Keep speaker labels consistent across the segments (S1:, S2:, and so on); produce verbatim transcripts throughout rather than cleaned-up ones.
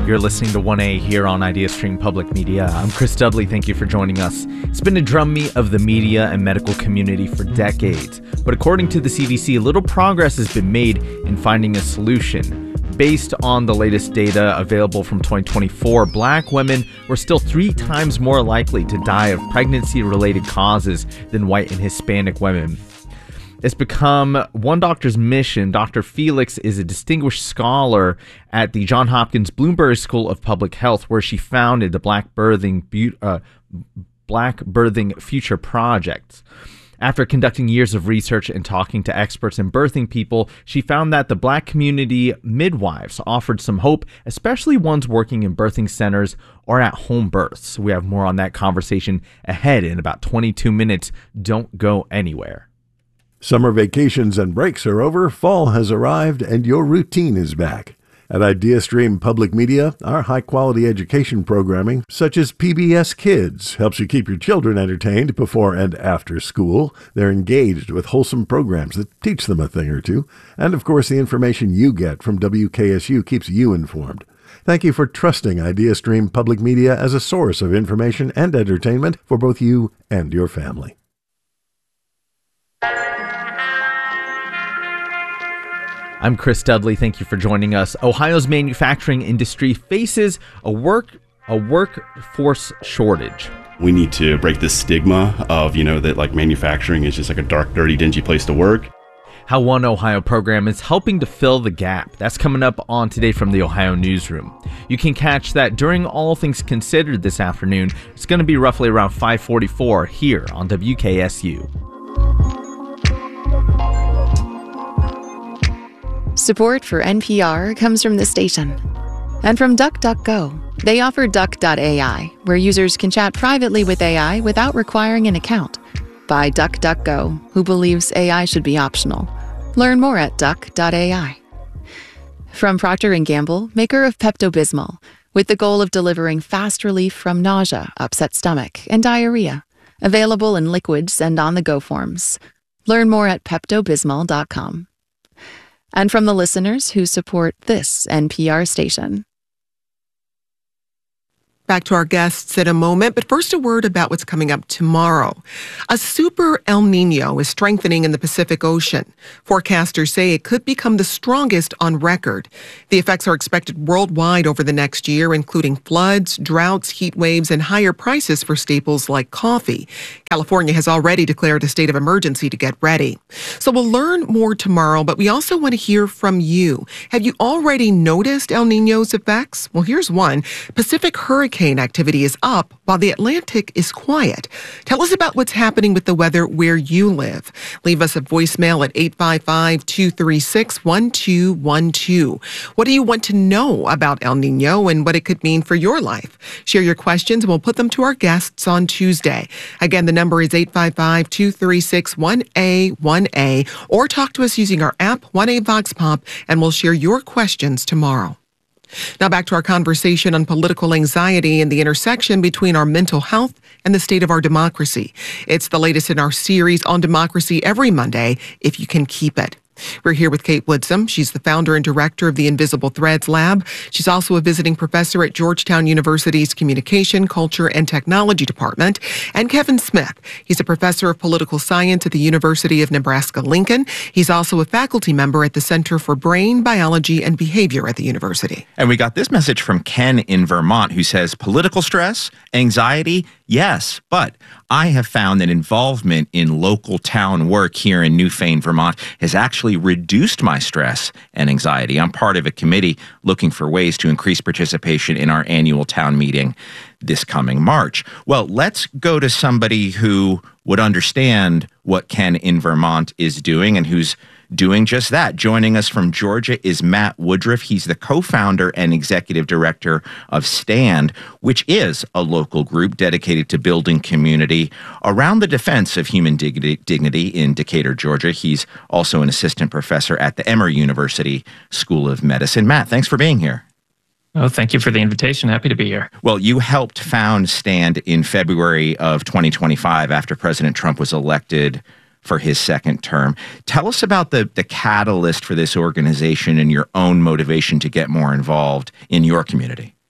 S1: You're listening to one A here on IdeaStream Public Media. I'm Chris Dudley. Thank you for joining us. It's been a drumbeat of the media and medical community for decades. But according to the C D C, little progress has been made in finding a solution. Based on the latest data available from twenty twenty-four, Black women were still three times more likely to die of pregnancy-related causes than white and Hispanic women. It's become one doctor's mission. Doctor Felix is a distinguished scholar at the Johns Hopkins Bloomberg School of Public Health, where she founded the Black Birthing, uh, Black Birthing Future Project. After conducting years of research and talking to experts in birthing people, she found that the Black community midwives offered some hope, especially ones working in birthing centers or at home births. We have more on that conversation ahead in about twenty-two minutes. Don't go anywhere.
S2: Summer vacations and breaks are over, fall has arrived, and your routine is back. At IdeaStream Public Media, our high-quality education programming, such as P B S Kids, helps you keep your children entertained before and after school. They're engaged with wholesome programs that teach them a thing or two. And, of course, the information you get from W K S U keeps you informed. Thank you for trusting IdeaStream Public Media as a source of information and entertainment for both you and your family.
S1: I'm Chris Dudley. Thank you for joining us. Ohio's manufacturing industry faces a work a workforce shortage.
S3: We need to break this stigma of, you know, that like manufacturing is just like a dark, dirty, dingy place to work.
S1: How One Ohio program is helping to fill the gap. That's coming up on Today from the Ohio Newsroom. You can catch that during All Things Considered this afternoon. It's going to be roughly around five forty-four here on W K S U.
S4: Support for N P R comes from the station and from DuckDuckGo. They offer Duck dot A I, where users can chat privately with A I without requiring an account. By DuckDuckGo, who believes A I should be optional. Learn more at Duck dot A I. From Procter and Gamble, maker of Pepto-Bismol, with the goal of delivering fast relief from nausea, upset stomach, and diarrhea. Available in liquids and on-the-go forms. Learn more at Pepto Bismol dot com. And from the listeners who support this N P R station.
S5: Back to our guests in a moment, but first a word about what's coming up tomorrow. A super El Nino is strengthening in the Pacific Ocean. Forecasters say it could become the strongest on record. The effects are expected worldwide over the next year, including floods, droughts, heat waves, and higher prices for staples like coffee. California has already declared a state of emergency to get ready. So we'll learn more tomorrow, but we also want to hear from you. Have you already noticed El Nino's effects? Well, here's one. Pacific hurricane activity is up while the Atlantic is quiet. Tell us about what's happening with the weather where you live. Leave us a voicemail at eight five five, two three six, one two one two. What do you want to know about El Nino and what it could mean for your life? Share your questions and we'll put them to our guests on Tuesday. Again, the number is eight five five, two three six, one A one A, or talk to us using our app, one A Vox Pop, and we'll share your questions tomorrow. Now back to our conversation on political anxiety and the intersection between our mental health and the state of our democracy. It's the latest in our series on democracy every Monday, if you can keep it. We're here with Kate Woodsum. She's the founder and director of the Invisible Threads Lab. She's also a visiting professor at Georgetown University's Communication, Culture, and Technology Department. And Kevin Smith. He's a professor of political science at the University of Nebraska-Lincoln. He's also a faculty member at the Center for Brain, Biology, and Behavior at the university.
S6: And we got this message from Ken in Vermont, who says, political stress, anxiety, yes, but I have found that involvement in local town work here in Newfane, Vermont, has actually reduced my stress and anxiety. I'm part of a committee looking for ways to increase participation in our annual town meeting this coming March. Well, let's go to somebody who would understand what Ken in Vermont is doing and who's doing just that. Joining us from Georgia is Matt Woodruff. He's the co-founder and executive director of STAND, which is a local group dedicated to building community around the defense of human dig- dignity in Decatur, Georgia. He's also an assistant professor at the Emory University School of Medicine. Matt, thanks for being here.
S7: Oh, thank you for the invitation. Happy to be here.
S6: Well, you helped found STAND in February of twenty twenty-five after President Trump was elected for his second term. Tell us about the, the catalyst for this organization and your own motivation to get more involved in your community.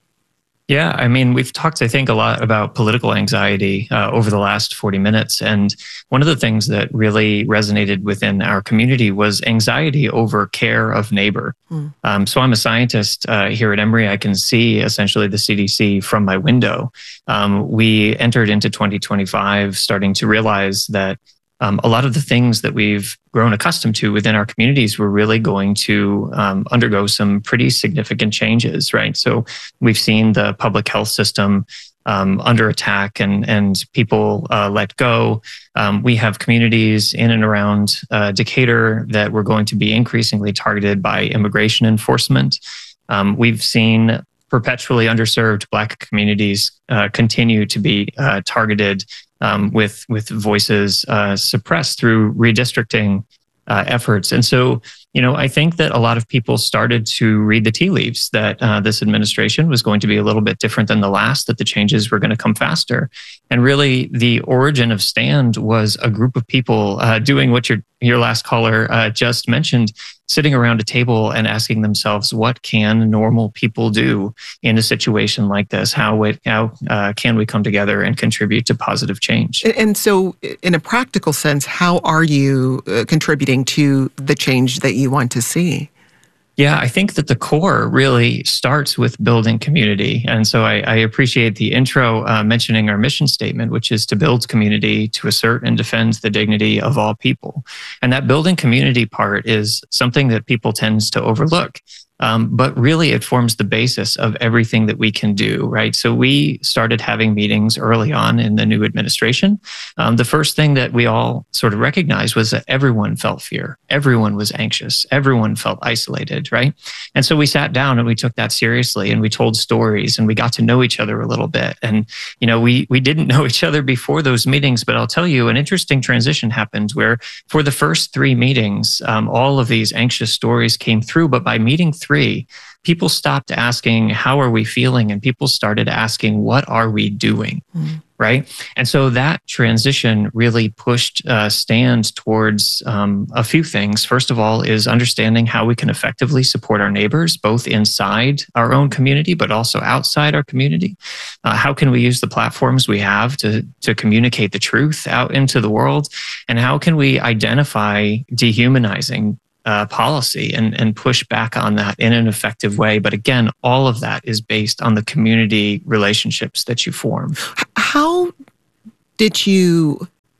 S7: Yeah, I mean, we've talked, I think, a lot about political anxiety uh, over the last forty minutes. And one of the things that really resonated within our community was anxiety over care of neighbor. Mm. Um, so I'm a scientist uh, here at Emory. I can see essentially the C D C from my window. Um, we entered into twenty twenty-five starting to realize that Um, a lot of the things that we've grown accustomed to within our communities were really going to um, undergo some pretty significant changes, right? So we've seen the public health system um, under attack and and people uh, let go. Um, we have communities in and around uh, Decatur that were going to be increasingly targeted by immigration enforcement. Um, we've seen perpetually underserved Black communities uh, continue to be uh, targeted Um, with with voices uh, suppressed through redistricting uh, efforts. And so, you know, I think that a lot of people started to read the tea leaves that uh, this administration was going to be a little bit different than the last, that the changes were going to come faster. And really, the origin of STAND was a group of people uh, doing what your your last caller uh, just mentioned, sitting around a table and asking themselves, what can normal people do in a situation like this? How, it, how uh, can we come together and contribute to positive change?
S5: And so in a practical sense, how are you uh, contributing to the change that you want to see?
S7: Yeah, I think that the core really starts with building community. And so I, I appreciate the intro uh, mentioning our mission statement, which is to build community, to assert and defend the dignity of all people. And that building community part is something that people tend to overlook. Um, but really, it forms the basis of everything that we can do, right? So we started having meetings early on in the new administration. Um, the first thing that we all sort of recognized was that everyone felt fear. Everyone was anxious. Everyone felt isolated, right? And so we sat down and we took that seriously, and we told stories, and we got to know each other a little bit. And, you know, we we didn't know each other before those meetings, but I'll tell you, an interesting transition happened where for the first three meetings, um, all of these anxious stories came through, but by meeting three, Three, people stopped asking, how are we feeling? And people started asking, what are we doing? Mm. Right? And so that transition really pushed uh, STAND towards um, a few things. First of all, is understanding how we can effectively support our neighbors, both inside our own community, but also outside our community. Uh, how can we use the platforms we have to, to communicate the truth out into the world? And how can we identify dehumanizing Uh, policy and, and push back on that in an effective way? But again, all of that is based on the community relationships that you form.
S5: How did you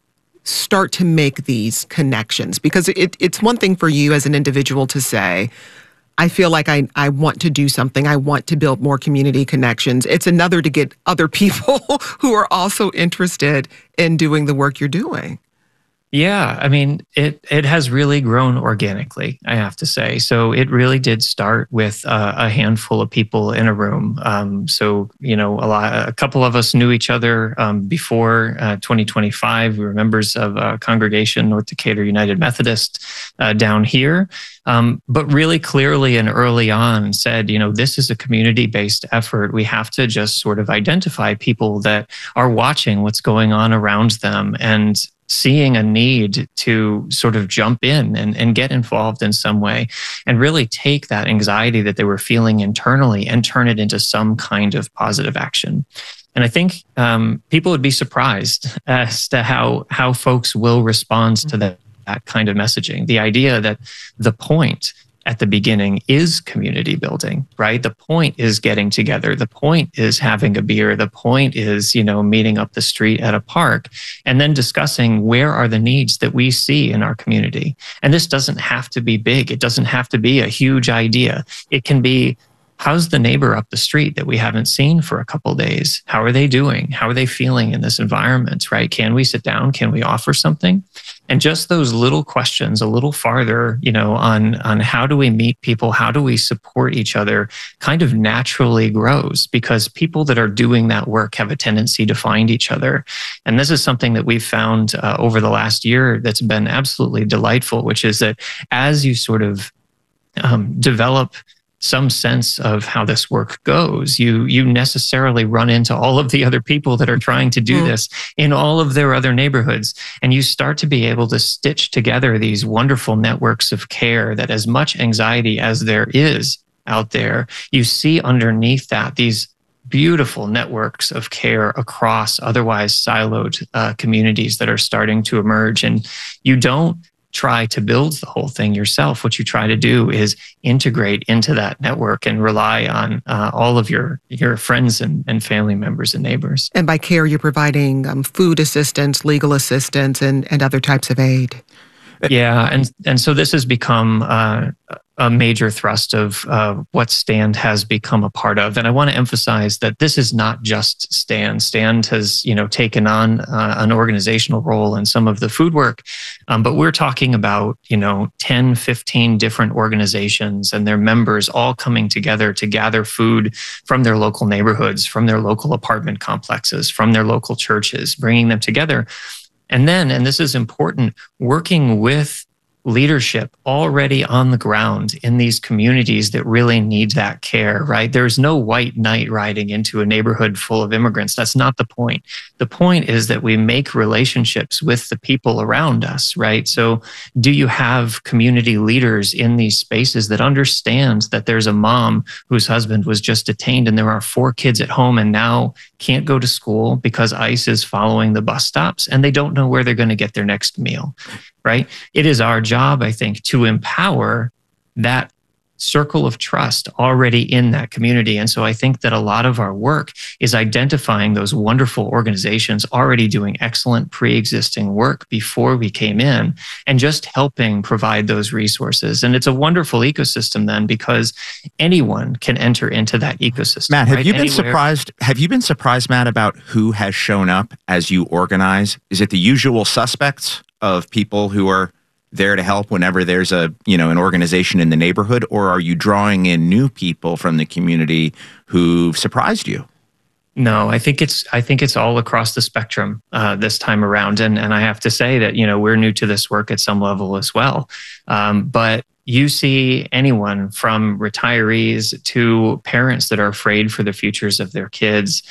S5: start to make these connections? Because it, it's one thing for you as an individual to say, I feel like I, I want to do something. I want to build more community connections. It's another to get other people who are also interested in doing the work you're doing.
S7: Yeah, I mean, it it has really grown organically, I have to say. So it really did start with uh, a handful of people in a room. Um, so, you know, a lot, a couple of us knew each other um, before uh, twenty twenty-five. We were members of a congregation, North Decatur United Methodist, uh, down here. Um, but really clearly and early on said, you know, this is a community-based effort. We have to just sort of identify people that are watching what's going on around them and seeing a need to sort of jump in and, and get involved in some way and really take that anxiety that they were feeling internally and turn it into some kind of positive action. And I think um, people would be surprised as to how, how folks will respond to that, that kind of messaging. The idea that the point at the beginning is community building, right? The point is getting together. The point is having a beer. The point is, you know, meeting up the street at a park and then discussing where are the needs that we see in our community. And this doesn't have to be big. It doesn't have to be a huge idea. It can be, how's the neighbor up the street that we haven't seen for a couple of days? How are they doing? How are they feeling in this environment, right? Can we sit down? Can we offer something? And just those little questions a little farther, you know, on, on how do we meet people? How do we support each other kind of naturally grows, because people that are doing that work have a tendency to find each other. And this is something that we've found uh, over the last year that's been absolutely delightful, which is that as you sort of um, develop some sense of how this work goes, you you necessarily run into all of the other people that are trying to do mm. this in all of their other neighborhoods. And you start to be able to stitch together these wonderful networks of care that, as much anxiety as there is out there, you see underneath that these beautiful networks of care across otherwise siloed uh, communities that are starting to emerge. And you don't try to build the whole thing yourself. What you try to do is integrate into that network and rely on uh, all of your, your friends and, and family members and neighbors.
S5: And by care, you're providing um, food assistance, legal assistance, and, and other types of aid.
S7: Yeah, and and so this has become uh, a major thrust of uh, what STAND has become a part of. And I want to emphasize that this is not just STAND. STAND has, you know, taken on uh, an organizational role in some of the food work, um, but we're talking about, you know, ten, fifteen different organizations and their members all coming together to gather food from their local neighborhoods, from their local apartment complexes, from their local churches, bringing them together. And then, and this is important, working with leadership already on the ground in these communities that really need that care, right? There's no white knight riding into a neighborhood full of immigrants. That's not the point. The point is that we make relationships with the people around us, right? So do you have community leaders in these spaces that understand that there's a mom whose husband was just detained and there are four kids at home and now can't go to school because ICE is following the bus stops and they don't know where they're going to get their next meal? Right? It is our job, I think, to empower that circle of trust already in that community. And so I think that a lot of our work is identifying those wonderful organizations already doing excellent pre-existing work before we came in and just helping provide those resources. And it's a wonderful ecosystem then because anyone can enter into that ecosystem.
S6: Matt, have
S7: right?
S6: you been
S7: Anywhere.
S6: surprised? Have you been surprised, Matt, about who has shown up as you organize? Is it the usual suspects of people who are there to help whenever there's a, you know, an organization in the neighborhood, or are you drawing in new people from the community who've surprised you?
S7: No, I think it's I think it's all across the spectrum uh, this time around, and and I have to say that, you know, we're new to this work at some level as well, um, but you see anyone from retirees to parents that are afraid for the futures of their kids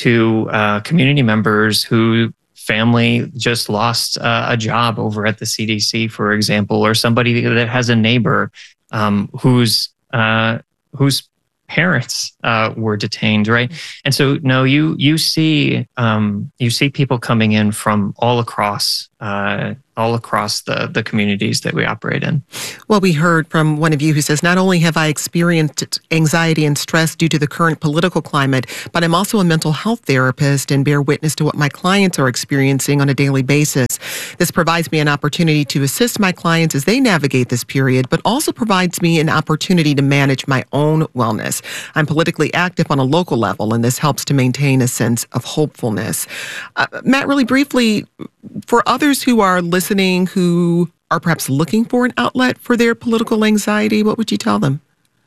S7: to uh, community members who family just lost uh, a job over at the C D C, for example, or somebody that has a neighbor um, whose uh, whose parents uh, were detained, right? And so, no, you you see um, you see people coming in from all across uh, all across the the communities that we operate in.
S5: Well, we heard from one of you who says, not only have I experienced anxiety and stress due to the current political climate, but I'm also a mental health therapist and bear witness to what my clients are experiencing on a daily basis. This provides me an opportunity to assist my clients as they navigate this period, but also provides me an opportunity to manage my own wellness. I'm politically active on a local level, and this helps to maintain a sense of hopefulness. Uh, Matt, really briefly, for others who are listening who are perhaps looking for an outlet for their political anxiety, what would you tell them?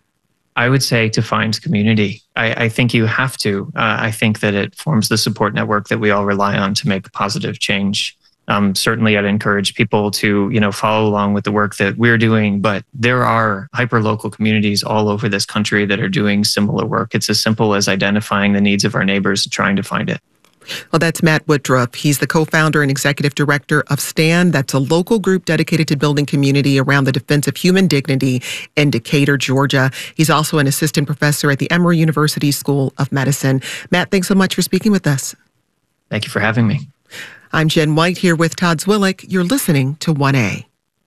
S7: I would say to find community. I, I think you have to. Uh, I think that it forms the support network that we all rely on to make positive change. Um, certainly, I'd encourage people to, you know, follow along with the work that we're doing, but there are hyperlocal communities all over this country that are doing similar work. It's as simple as identifying the needs of our neighbors and trying to find it.
S5: Well, that's Matt Woodruff. He's the co-founder and executive director of STAND. That's a local group dedicated to building community around the defense of human dignity in Decatur, Georgia. He's also an assistant professor at the Emory University School of Medicine. Matt, thanks so much for speaking with us.
S7: Thank you for having me.
S5: I'm Jen White here with Todd Zwillich. You're listening to one A.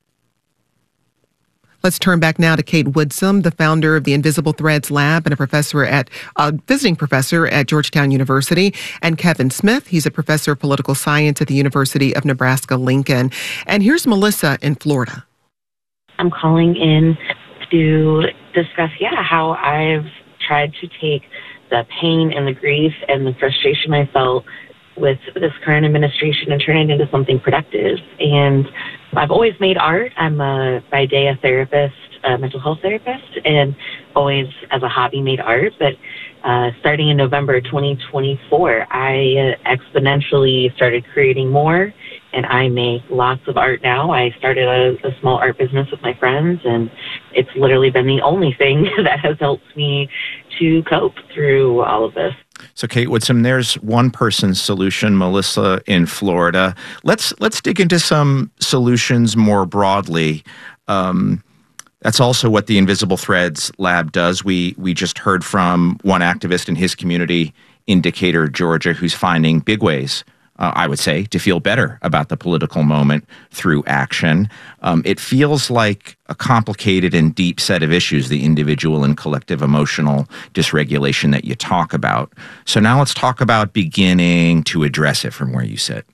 S5: Let's turn back now to Kate Woodsum, the founder of the Invisible Threads Lab and a professor at a visiting professor at Georgetown University, and Kevin Smith. He's a professor of political science at the University of Nebraska-Lincoln. And here's Melissa in Florida.
S8: I'm calling in to discuss, yeah, how I've tried to take the pain and the grief and the frustration I felt with this current administration and turn it into something productive. And I've always made art. I'm a, by day a therapist, a mental health therapist, and always as a hobby made art. But uh, starting in November twenty twenty-four, I uh, exponentially started creating more, and I make lots of art now. I started a, a small art business with my friends, and it's literally been the only thing that has helped me to cope through all of this.
S6: So, Kate Woodsum, there's one person's solution, Melissa in Florida. Let's let's dig into some solutions more broadly. Um, That's also what the Invisible Threads Lab does. We we just heard from one activist in his community in Decatur, Georgia, who's finding big ways, uh, I would say, to feel better about the political moment through action. Um, it feels like a complicated and deep set of issues, the individual and collective emotional dysregulation that you talk about. So now let's talk about beginning to address it from where you sit.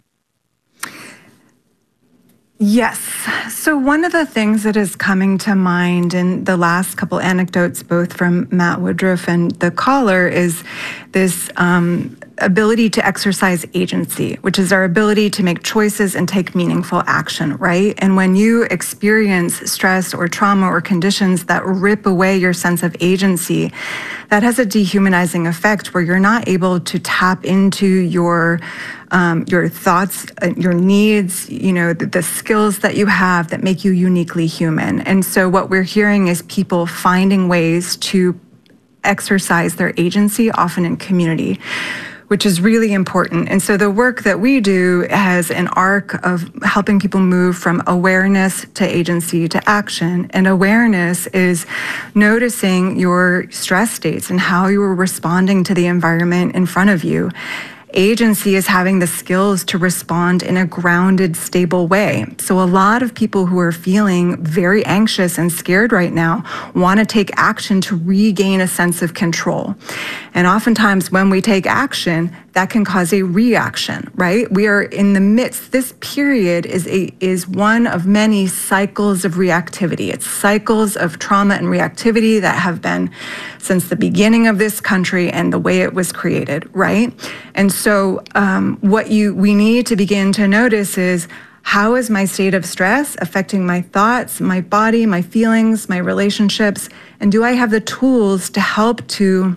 S9: Yes. So one of the things that is coming to mind in the last couple anecdotes, both from Matt Woodruff and the caller, is this um, ability to exercise agency, which is our ability to make choices and take meaningful action, right? And when you experience stress or trauma or conditions that rip away your sense of agency, that has a dehumanizing effect where you're not able to tap into your Um, your thoughts, uh, your needs, you know, the, the skills that you have that make you uniquely human. And so what we're hearing is people finding ways to exercise their agency, often in community, which is really important. And so the work that we do has an arc of helping people move from awareness to agency to action. And awareness is noticing your stress states and how you are responding to the environment in front of you. Agency is having the skills to respond in a grounded, stable way. So a lot of people who are feeling very anxious and scared right now want to take action to regain a sense of control. And oftentimes when we take action, that can cause a reaction, right? We are in the midst, this period is a is one of many cycles of reactivity. It's cycles of trauma and reactivity that have been since the beginning of this country and the way it was created, right? And so um, what you we need to begin to notice is, how is my state of stress affecting my thoughts, my body, my feelings, my relationships? And do I have the tools to help to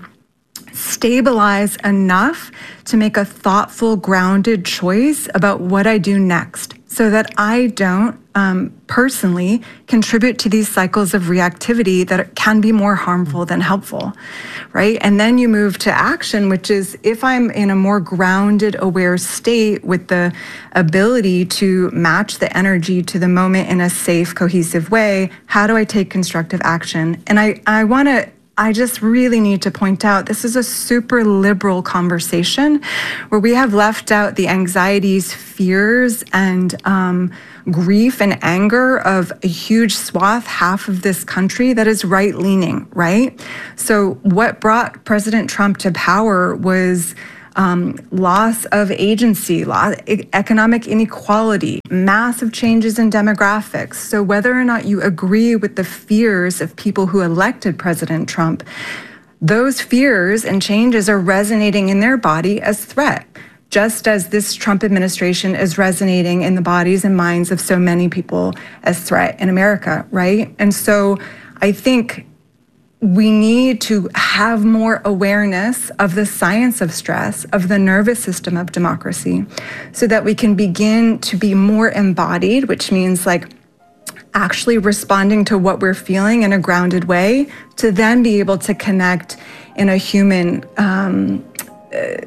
S9: stabilize enough to make a thoughtful, grounded choice about what I do next, so that I don't um, personally contribute to these cycles of reactivity that can be more harmful than helpful, right? And then you move to action, which is, if I'm in a more grounded, aware state with the ability to match the energy to the moment in a safe, cohesive way, how do I take constructive action? And I, I want to I just really need to point out, this is a super liberal conversation where we have left out the anxieties, fears, and um, grief and anger of a huge swath, half of this country that is right-leaning, right? So what brought President Trump to power was Um, loss of agency, loss, economic inequality, massive changes in demographics. So whether or not you agree with the fears of people who elected President Trump, those fears and changes are resonating in their body as threat, just as this Trump administration is resonating in the bodies and minds of so many people as threat in America, right? And so I think we need to have more awareness of the science of stress, of the nervous system of democracy, so that we can begin to be more embodied, which means like actually responding to what we're feeling in a grounded way, to then be able to connect in a human, um, uh,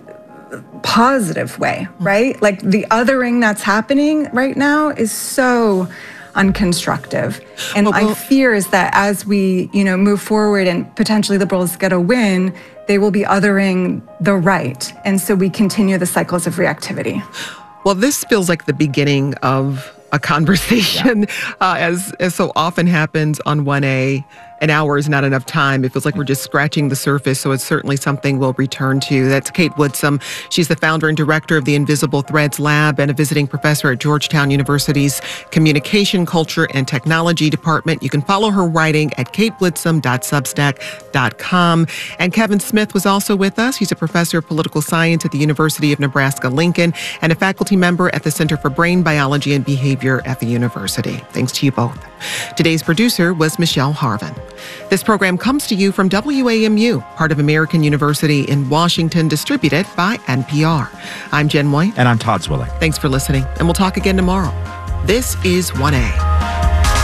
S9: positive way, right? Like the othering that's happening right now is so unconstructive. And
S5: well, well,
S9: I fear is that as we, you know, move forward and potentially liberals get a win, they will be othering the right. And so we continue the cycles of reactivity.
S5: Well, this feels like the beginning of a conversation, yeah. uh, as as so often happens on one A. An hour is not enough time. It feels like we're just scratching the surface, so it's certainly something we'll return to. That's Kate Woodsum. She's the founder and director of the Invisible Threads Lab and a visiting professor at Georgetown University's Communication, Culture, and Technology Department. You can follow her writing at kate woodsum dot substack dot com. And Kevin Smith was also with us. He's a professor of political science at the University of Nebraska-Lincoln and a faculty member at the Center for Brain Biology and Behavior at the university. Thanks to you both. Today's producer was Michelle Harvin. This program comes to you from W A M U, part of American University in Washington, distributed by N P R. I'm Jen White.
S6: And I'm Todd Zwilling.
S5: Thanks for listening, and we'll talk again tomorrow. This is one A.